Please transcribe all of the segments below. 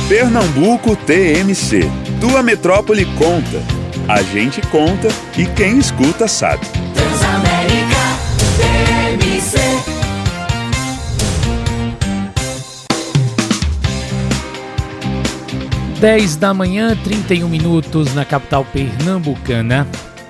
Pernambuco TMC. Tua metrópole conta. A gente conta e quem escuta sabe. Transamérica TMC. 10 da manhã, 31 minutos na capital pernambucana.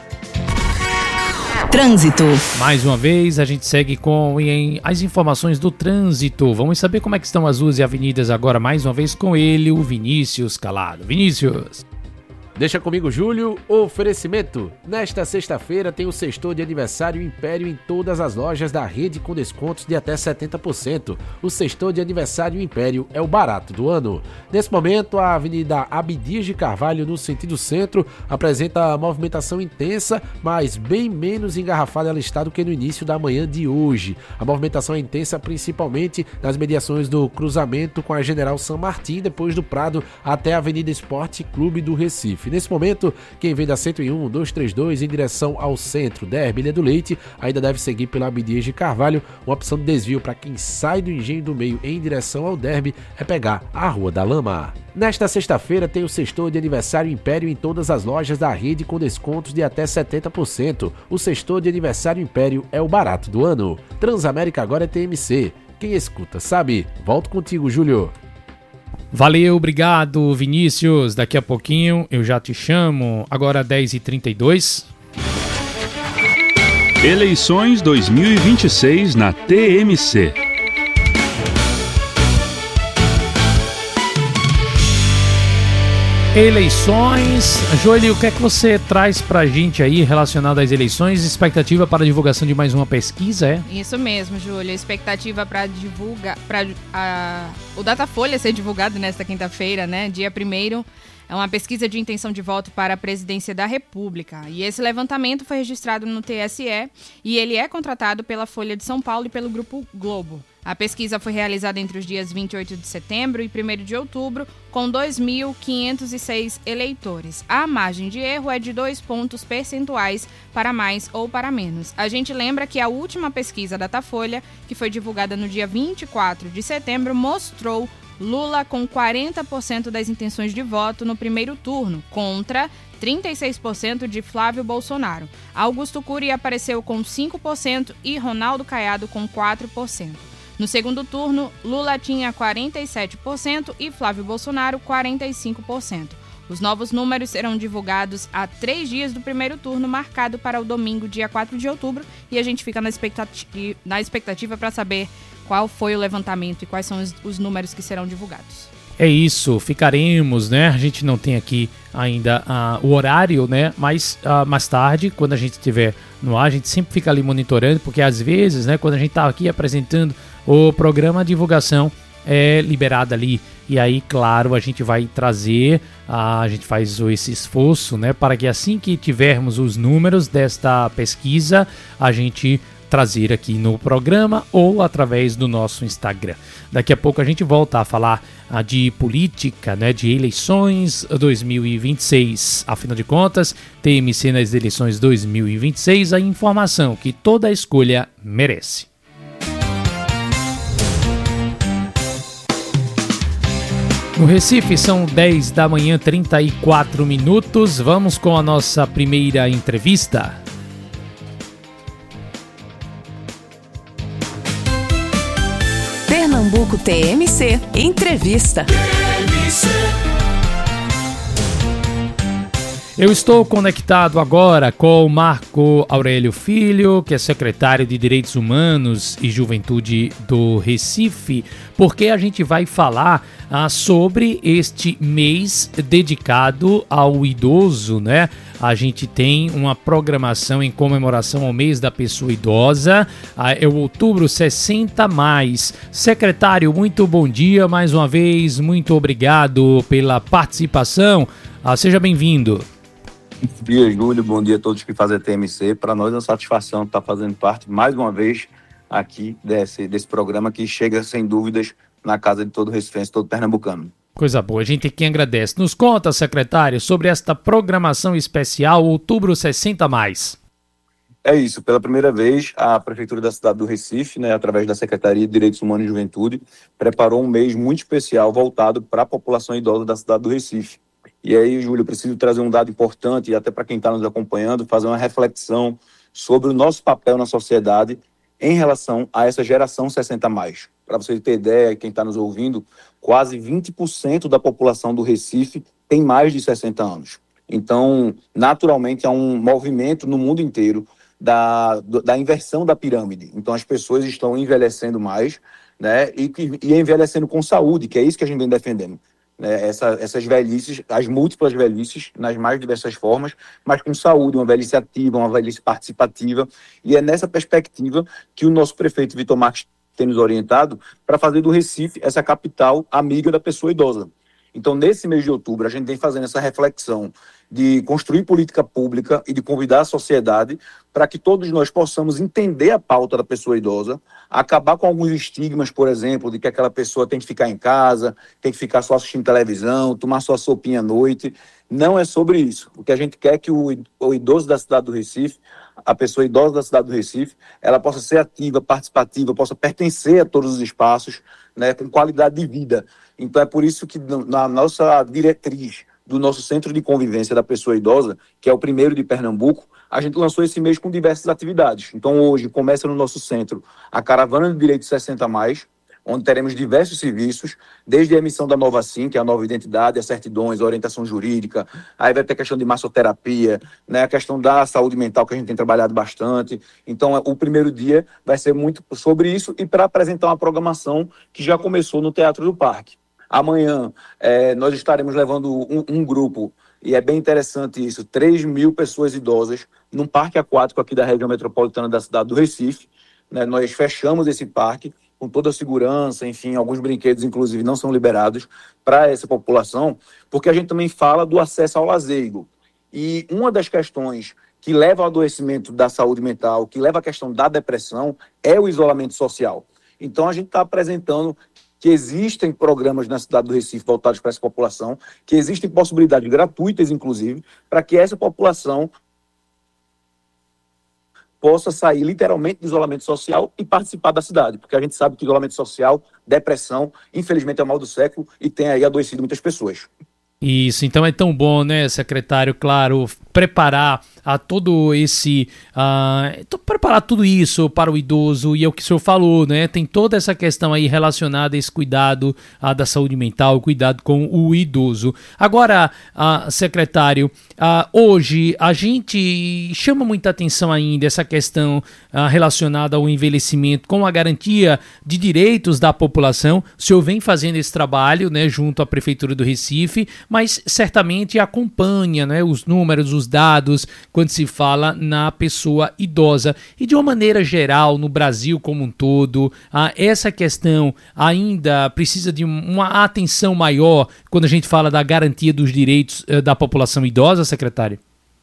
Trânsito. Mais uma vez, a gente segue com as informações do trânsito. Vamos saber como é que estão as ruas e avenidas agora, mais uma vez com ele, o Vinícius Calado. Vinícius. Deixa comigo, Júlio. Oferecimento. Nesta sexta-feira tem o sextor de aniversário Império em todas as lojas da rede com descontos de até 70%. O sextor de aniversário Império é o barato do ano. Nesse momento, a Avenida Abdias de Carvalho, no sentido centro, apresenta movimentação intensa, mas bem menos engarrafada alistada do que no início da manhã de hoje. A movimentação é intensa principalmente nas mediações do cruzamento com a General San Martín, depois do Prado até a Avenida Esporte Clube do Recife. Nesse momento, quem vem da 101, 232 em direção ao centro, Derby Ilha do Leite, ainda deve seguir pela Abdias de Carvalho. Uma opção de desvio para quem sai do Engenho do Meio em direção ao Derby é pegar a Rua da Lama. Nesta sexta-feira tem o sextor de aniversário Império em todas as lojas da rede com descontos de até 70%. O sextor de aniversário Império é o barato do ano. Transamérica agora é TMC. Quem escuta sabe. Volto contigo, Júlio. Valeu, obrigado, Vinícius. Daqui a pouquinho eu já te chamo. Agora 10h32. Eleições 2026 na TMC. Eleições. Joeli, o que é que você traz pra gente aí relacionado às eleições? Expectativa para a divulgação de mais uma pesquisa, é? Isso mesmo, Júlio. Expectativa para divulgar, o Datafolha ser divulgado nesta quinta-feira, né? Dia 1º. É uma pesquisa de intenção de voto para a presidência da República. E esse levantamento foi registrado no TSE e ele é contratado pela Folha de São Paulo e pelo Grupo Globo. A pesquisa foi realizada entre os dias 28 de setembro e 1º de outubro, com 2.506 eleitores. A margem de erro é de 2 pontos percentuais para mais ou para menos. A gente lembra que a última pesquisa da Datafolha, que foi divulgada no dia 24 de setembro, mostrou Lula com 40% das intenções de voto no primeiro turno, contra 36% de Flávio Bolsonaro. Augusto Cury apareceu com 5% e Ronaldo Caiado com 4%. No segundo turno, Lula tinha 47% e Flávio Bolsonaro 45%. Os novos números serão divulgados a 3 dias do primeiro turno, marcado para o domingo, dia 4 de outubro, e a gente fica na expectativa para saber qual foi o levantamento e quais são os números que serão divulgados. É isso, ficaremos, né? A gente não tem aqui ainda o horário, né? Mas mais tarde, quando a gente estiver no ar, a gente sempre fica ali monitorando, porque às vezes, né, quando a gente está aqui apresentando o programa, a divulgação é liberada ali. E aí, claro, a gente vai trazer, a gente faz esse esforço, né, para que assim que tivermos os números desta pesquisa, a gente trazer aqui no programa ou através do nosso Instagram. Daqui a pouco a gente volta a falar de política, né, de eleições 2026. Afinal de contas, TMC nas eleições 2026, a informação que toda escolha merece. No Recife são 10 da manhã, 34 minutos. Vamos com a nossa primeira entrevista. Pernambuco TMC Entrevista. Eu estou conectado agora com o Marco Aurélio Filho, que é secretário de Direitos Humanos e Juventude do Recife, porque a gente vai falar sobre este mês dedicado ao idoso, né? A gente tem uma programação em comemoração ao mês da pessoa idosa, é o Outubro 60+. Secretário, muito bom dia mais uma vez, muito obrigado pela participação, seja bem-vindo. Bom dia, Júlio. Bom dia a todos que fazem a TMC. Para nós é uma satisfação estar fazendo parte, mais uma vez, aqui desse programa que chega, sem dúvidas, na casa de todo recifense, todo pernambucano. Coisa boa, a gente aqui agradece. Nos conta, secretário, sobre esta programação especial Outubro 60+. É isso, pela primeira vez, a Prefeitura da cidade do Recife, né, através da Secretaria de Direitos Humanos e Juventude, preparou um mês muito especial voltado para a população idosa da cidade do Recife. E aí, Júlio, eu preciso trazer um dado importante, e até para quem está nos acompanhando, fazer uma reflexão sobre o nosso papel na sociedade em relação a essa geração 60+. Para você ter ideia, quem está nos ouvindo, quase 20% da população do Recife tem mais de 60 anos. Então, naturalmente, há um movimento no mundo inteiro da inversão da pirâmide. Então, as pessoas estão envelhecendo mais, né, e envelhecendo com saúde, que é isso que a gente vem defendendo. Né, essas velhices, as múltiplas velhices, nas mais diversas formas, mas com saúde, uma velhice ativa, uma velhice participativa. E é nessa perspectiva que o nosso prefeito Vitor Marques tem nos orientado para fazer do Recife essa capital amiga da pessoa idosa. Então, nesse mês de outubro, a gente vem fazendo essa reflexão de construir política pública e de convidar a sociedade para que todos nós possamos entender a pauta da pessoa idosa, acabar com alguns estigmas, por exemplo, de que aquela pessoa tem que ficar em casa, tem que ficar só assistindo televisão, tomar sua sopinha à noite. Não é sobre isso. O que a gente quer é que o idoso da cidade do Recife, a pessoa idosa da cidade do Recife, ela possa ser ativa, participativa, possa pertencer a todos os espaços, né, com qualidade de vida. Então é por isso que na nossa diretriz do nosso Centro de Convivência da Pessoa Idosa, que é o primeiro de Pernambuco, a gente lançou esse mês com diversas atividades. Então hoje começa no nosso centro a Caravana de Direitos 60+, onde teremos diversos serviços, desde a emissão da nova SIM, que é a nova identidade, as certidões, a orientação jurídica, aí vai ter a questão de massoterapia, né, a questão da saúde mental, que a gente tem trabalhado bastante. Então, o primeiro dia vai ser muito sobre isso e para apresentar uma programação que já começou no Teatro do Parque. Amanhã, nós estaremos levando um grupo, e é bem interessante isso, 3.000 pessoas idosas num parque aquático aqui da região metropolitana da cidade do Recife. Né, nós fechamos esse parque com toda a segurança, enfim, alguns brinquedos, inclusive, não são liberados para essa população, porque a gente também fala do acesso ao lazer, Igor. E uma das questões que leva ao adoecimento da saúde mental, que leva à questão da depressão, é o isolamento social. Então, a gente está apresentando que existem programas na cidade do Recife voltados para essa população, que existem possibilidades gratuitas, inclusive, para que essa população possa sair literalmente do isolamento social e participar da cidade, porque a gente sabe que isolamento social, depressão, infelizmente é o mal do século e tem aí adoecido muitas pessoas. Isso, então é tão bom, né, secretário, claro, preparar preparar tudo isso para o idoso, e é o que o senhor falou, né, tem toda essa questão aí relacionada a esse cuidado da saúde mental, cuidado com o idoso. Agora, secretário, hoje a gente chama muita atenção ainda essa questão relacionada ao envelhecimento com a garantia de direitos da população. O senhor vem fazendo esse trabalho, né, junto à Prefeitura do Recife, mas certamente acompanha, né, os números, os dados, quando se fala na pessoa idosa. E de uma maneira geral, no Brasil como um todo, essa questão ainda precisa de uma atenção maior quando a gente fala da garantia dos direitos da população idosa, secretário?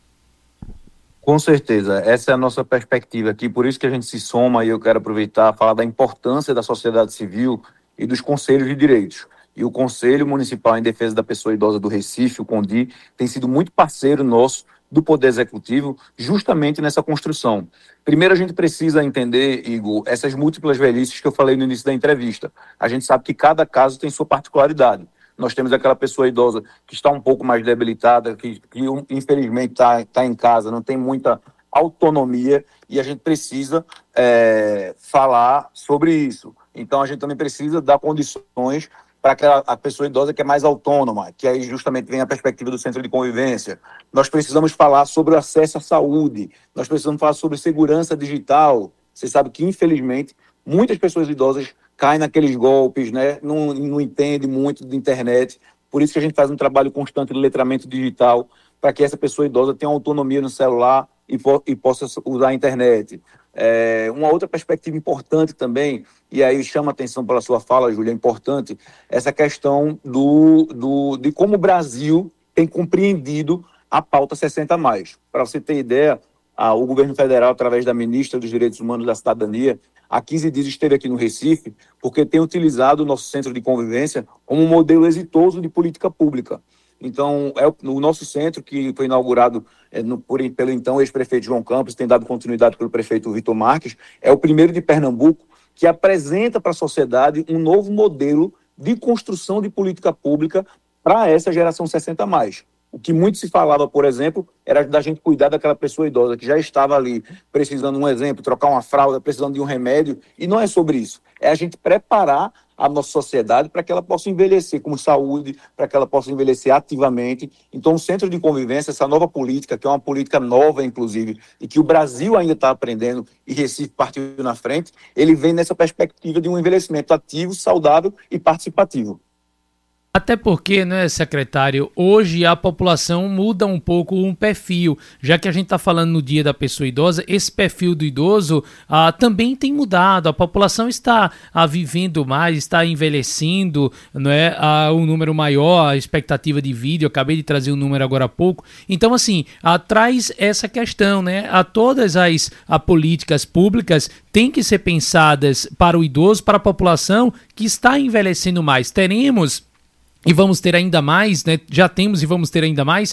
Com certeza, essa é a nossa perspectiva aqui, por isso que a gente se soma, e eu quero aproveitar e falar da importância da sociedade civil e dos conselhos de direitos. E o Conselho Municipal em Defesa da Pessoa Idosa do Recife, o CONDI, tem sido muito parceiro nosso do Poder Executivo, justamente nessa construção. Primeiro, a gente precisa entender, Igor, essas múltiplas velhices que eu falei no início da entrevista. A gente sabe que cada caso tem sua particularidade. Nós temos aquela pessoa idosa que está um pouco mais debilitada, que infelizmente está em casa, não tem muita autonomia, e a gente precisa falar sobre isso. Então, a gente também precisa dar condições para a pessoa idosa que é mais autônoma, que aí justamente vem a perspectiva do centro de convivência. Nós precisamos falar sobre o acesso à saúde, nós precisamos falar sobre segurança digital. Você sabe que, infelizmente, muitas pessoas idosas caem naqueles golpes, né? Não entendem muito de internet. Por isso que a gente faz um trabalho constante de letramento digital, para que essa pessoa idosa tenha autonomia no celular e possa usar a internet. Uma outra perspectiva importante também, e aí chama atenção pela sua fala, Júlia, é importante, essa questão de como o Brasil tem compreendido a pauta 60+. Para você ter ideia, o governo federal, através da ministra dos Direitos Humanos e da Cidadania, há 15 dias esteve aqui no Recife, porque tem utilizado o nosso centro de convivência como um modelo exitoso de política pública. Então, o nosso centro, que foi inaugurado pelo então ex-prefeito João Campos, tem dado continuidade pelo prefeito Vitor Marques, é o primeiro de Pernambuco que apresenta para a sociedade um novo modelo de construção de política pública para essa geração 60+. O que muito se falava, por exemplo, era da gente cuidar daquela pessoa idosa que já estava ali precisando, um exemplo, trocar uma fralda, precisando de um remédio, e não é sobre isso. É a gente preparar a nossa sociedade para que ela possa envelhecer com saúde, para que ela possa envelhecer ativamente. Então, o Centro de Convivência, essa nova política, que é uma política nova, inclusive, e que o Brasil ainda está aprendendo, e Recife partiu na frente, ele vem nessa perspectiva de um envelhecimento ativo, saudável e participativo. Até porque, né, secretário, hoje a população muda um pouco um perfil. Já que a gente está falando no Dia da Pessoa Idosa, esse perfil do idoso também tem mudado. A população está vivendo mais, está envelhecendo, né, um número maior, a expectativa de vida. Eu acabei de trazer um número agora há pouco. Então, assim, traz essa questão, né? Todas as políticas públicas têm que ser pensadas para o idoso, para a população que está envelhecendo mais. Teremos e vamos ter ainda mais, né? Já temos e vamos ter ainda mais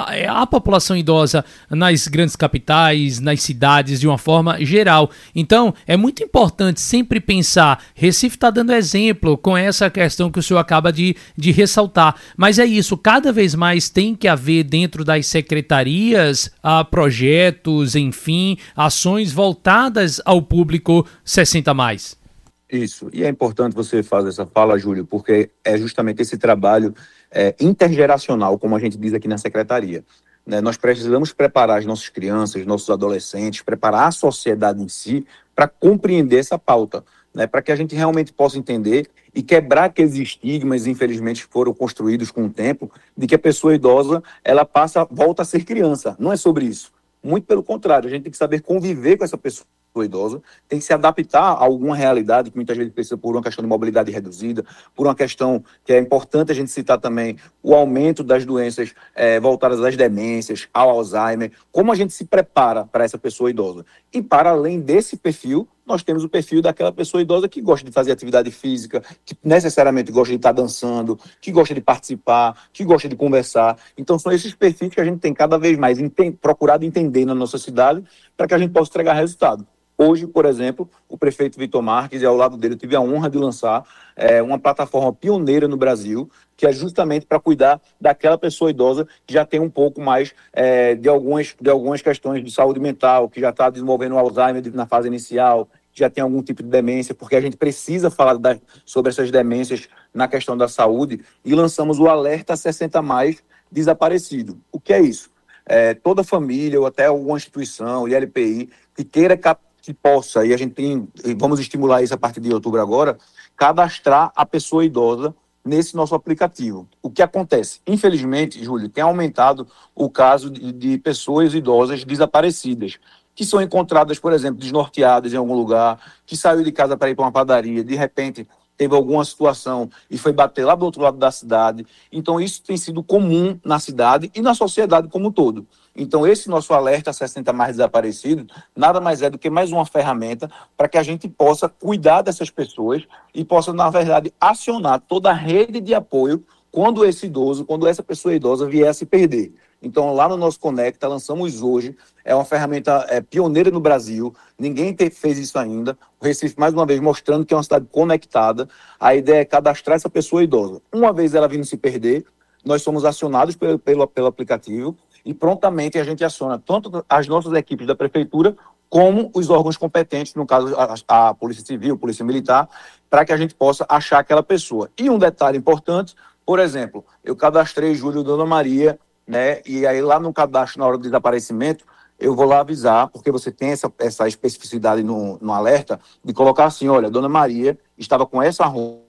a população idosa nas grandes capitais, nas cidades, de uma forma geral. Então, é muito importante sempre pensar, Recife está dando exemplo com essa questão que o senhor acaba de ressaltar, mas é isso, cada vez mais tem que haver dentro das secretarias projetos, enfim, ações voltadas ao público 60+. Isso, e é importante você fazer essa fala, Júlio, porque é justamente esse trabalho intergeracional, como a gente diz aqui na secretaria. Né? Nós precisamos preparar as nossas crianças, nossos adolescentes, preparar a sociedade em si para compreender essa pauta, né? Para que a gente realmente possa entender e quebrar aqueles estigmas, infelizmente, que foram construídos com o tempo, de que a pessoa idosa, ela volta a ser criança. Não é sobre isso. Muito pelo contrário, a gente tem que saber conviver com essa pessoa idosa, tem que se adaptar a alguma realidade que muitas vezes precisa por uma questão de mobilidade reduzida, por uma questão que é importante a gente citar também, o aumento das doenças voltadas às demências, ao Alzheimer, como a gente se prepara para essa pessoa idosa. E para além desse perfil, nós temos o perfil daquela pessoa idosa que gosta de fazer atividade física, que necessariamente gosta de estar dançando, que gosta de participar, que gosta de conversar. Então são esses perfis que a gente tem cada vez mais procurado entender na nossa cidade para que a gente possa entregar resultado. Hoje, por exemplo, o prefeito Vitor Marques, e ao lado dele eu tive a honra de lançar uma plataforma pioneira no Brasil, que é justamente para cuidar daquela pessoa idosa que já tem um pouco mais de algumas questões de saúde mental, que já está desenvolvendo o Alzheimer na fase inicial, já tem algum tipo de demência, porque a gente precisa falar sobre essas demências na questão da saúde, e lançamos o Alerta 60+ Desaparecido. O que é isso? Toda família ou até alguma instituição, ILPI, que queira que possa, e a gente vamos estimular isso a partir de outubro agora, cadastrar a pessoa idosa nesse nosso aplicativo. O que acontece? Infelizmente, Júlio, tem aumentado o caso de pessoas idosas desaparecidas, que são encontradas, por exemplo, desnorteadas em algum lugar, que saiu de casa para ir para uma padaria, de repente teve alguma situação e foi bater lá do outro lado da cidade. Então, isso tem sido comum na cidade e na sociedade como um todo. Então, esse nosso Alerta 60+ Desaparecido nada mais é do que mais uma ferramenta para que a gente possa cuidar dessas pessoas e possa, na verdade, acionar toda a rede de apoio quando essa pessoa idosa vier a se perder. Então, lá no nosso Conecta, lançamos hoje, é uma ferramenta pioneira no Brasil, ninguém fez isso ainda. O Recife, mais uma vez, mostrando que é uma cidade conectada. A ideia é cadastrar essa pessoa idosa. Uma vez ela vindo se perder, nós somos acionados pelo aplicativo e prontamente a gente aciona tanto as nossas equipes da prefeitura como os órgãos competentes, no caso a Polícia Civil, a Polícia Militar, para que a gente possa achar aquela pessoa. E um detalhe importante, por exemplo, eu cadastrei Júlio Dona Maria, né? E aí lá no cadastro, na hora do desaparecimento, eu vou lá avisar, porque você tem essa especificidade no alerta, de colocar assim, olha, Dona Maria estava com essa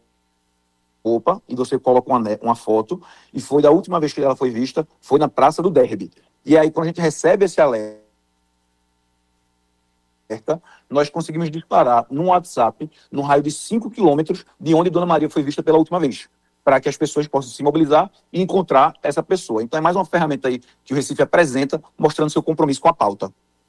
roupa, e você coloca uma foto, e foi da última vez que ela foi vista, foi na Praça do Derby. E aí, quando a gente recebe esse alerta, nós conseguimos disparar no WhatsApp, num raio de 5 quilômetros, de onde Dona Maria foi vista pela última vez, para que as pessoas possam se mobilizar e encontrar essa pessoa. Então é mais uma ferramenta aí que o Recife apresenta, mostrando seu compromisso com a pauta.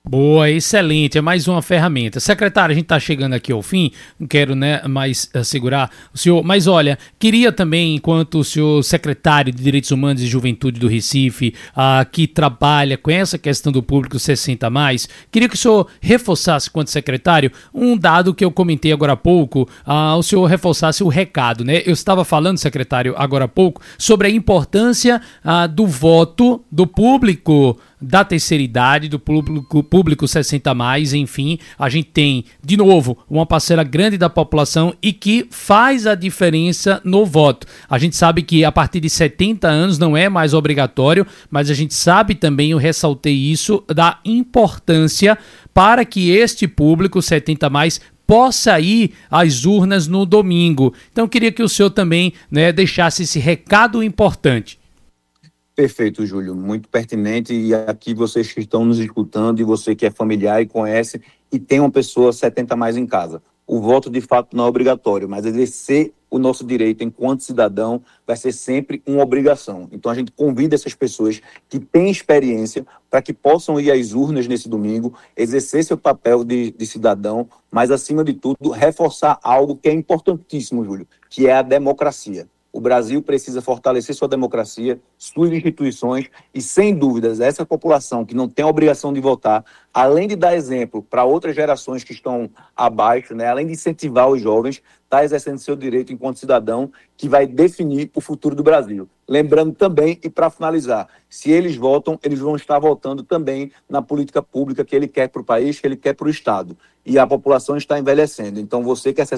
Boa, excelente, é mais uma ferramenta. Secretário, a gente está chegando aqui ao fim, não quero mais segurar o senhor, mas olha, queria também, enquanto o senhor secretário de Direitos Humanos e Juventude do Recife, que trabalha com essa questão do público 60+, queria que o senhor reforçasse, enquanto secretário, um dado que eu comentei agora há pouco, o senhor reforçasse o recado, né? Eu estava falando, secretário, agora há pouco, sobre a importância do voto do público da terceira idade, do público 60+, enfim, a gente tem, de novo, uma parcela grande da população e que faz a diferença no voto. A gente sabe que a partir de 70 anos não é mais obrigatório, mas a gente sabe também, eu ressaltei isso, da importância para que este público 70+, possa ir às urnas no domingo. Então, eu queria que o senhor também, né, deixasse esse recado importante. Perfeito, Júlio, muito pertinente, e aqui vocês que estão nos escutando e você que é familiar e conhece e tem uma pessoa 70+ em casa. O voto de fato não é obrigatório, mas exercer o nosso direito enquanto cidadão vai ser sempre uma obrigação. Então a gente convida essas pessoas que têm experiência para que possam ir às urnas nesse domingo, exercer seu papel de cidadão, mas acima de tudo reforçar algo que é importantíssimo, Júlio, que é a democracia. O Brasil precisa fortalecer sua democracia, suas instituições e, sem dúvidas, essa população que não tem a obrigação de votar, além de dar exemplo para outras gerações que estão abaixo, né, além de incentivar os jovens, está exercendo seu direito enquanto cidadão que vai definir o futuro do Brasil. Lembrando também, e para finalizar, se eles votam, eles vão estar votando também na política pública que ele quer para o país, que ele quer para o Estado. E a população está envelhecendo. Então, você que é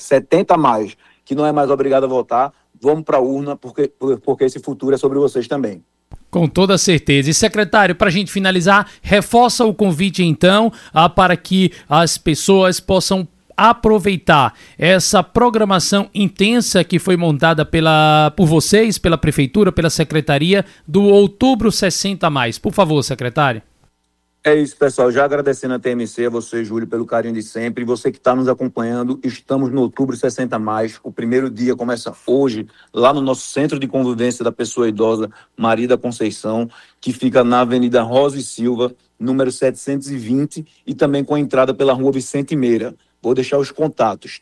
70+, que não é mais obrigado a votar, vamos para a urna, porque esse futuro é sobre vocês também. Com toda certeza. E, secretário, para a gente finalizar, reforça o convite, então, para que as pessoas possam aproveitar essa programação intensa que foi montada por vocês, pela Prefeitura, pela Secretaria, do Outubro 60+. Por favor, secretário. É isso, pessoal. Já agradecendo a TMC, a você, Júlio, pelo carinho de sempre. E você que está nos acompanhando, estamos no Outubro 60+. O primeiro dia começa hoje, lá no nosso Centro de Convivência da Pessoa Idosa, Maria da Conceição, que fica na Avenida Rosa e Silva, número 720, e também com a entrada pela Rua Vicente Meira. Vou deixar os contatos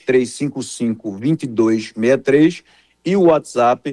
3355-2263 e o WhatsApp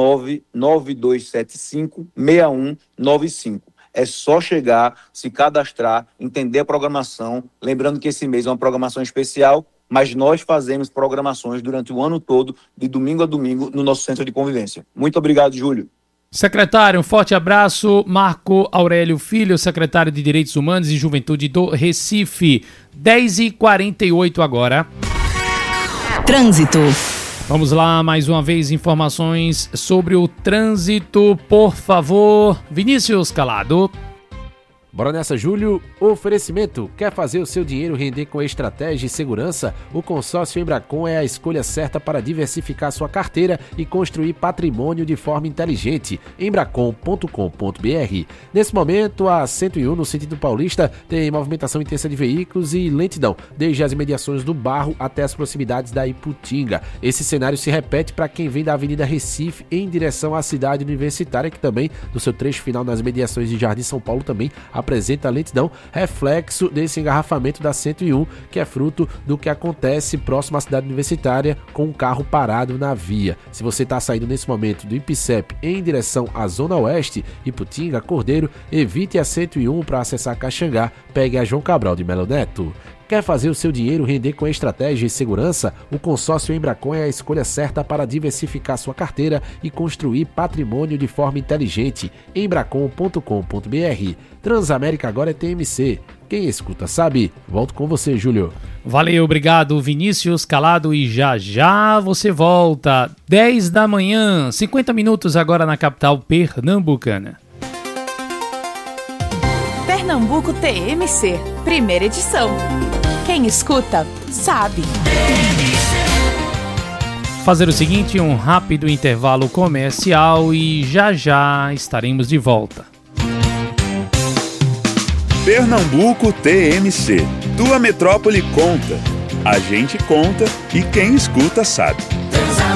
99275-6195. É só chegar, se cadastrar, entender a programação. Lembrando que esse mês é uma programação especial, mas nós fazemos programações durante o ano todo, de domingo a domingo, no nosso Centro de Convivência. Muito obrigado, Júlio. Secretário, um forte abraço. Marco Aurélio Filho, secretário de Direitos Humanos e Juventude do Recife. 10h48 agora. Trânsito. Vamos lá, mais uma vez, informações sobre o trânsito, por favor. Vinícius Calado. Bora nessa, Júlio. Oferecimento. Quer fazer o seu dinheiro render com estratégia e segurança? O consórcio Embracon é a escolha certa para diversificar sua carteira e construir patrimônio de forma inteligente. Embracon.com.br. Nesse momento, a 101 no sentido paulista tem movimentação intensa de veículos e lentidão, desde as imediações do Barro até as proximidades da Iputinga. Esse cenário se repete para quem vem da Avenida Recife em direção à cidade universitária, que também, no seu trecho final nas mediações de Jardim São Paulo, também apresenta lentidão, reflexo desse engarrafamento da 101, que é fruto do que acontece próximo à cidade universitária com um carro parado na via. Se você está saindo nesse momento do IPCEP em direção à Zona Oeste, Iputinga, Cordeiro, evite a 101 para acessar Caxangá, pegue a João Cabral de Melo Neto. Quer fazer o seu dinheiro render com estratégia e segurança? O consórcio Embracon é a escolha certa para diversificar sua carteira e construir patrimônio de forma inteligente. Embracon.com.br. Transamérica agora é TMC. Quem escuta sabe. Volto com você, Júlio. Valeu, obrigado, Vinícius Calado. E já você volta. 10 da manhã, 50 minutos agora na capital pernambucana. Pernambuco TMC, primeira edição. Quem escuta, sabe. Fazer o seguinte, um rápido intervalo comercial e já estaremos de volta. Pernambuco TMC. Tua metrópole conta. A gente conta e quem escuta sabe.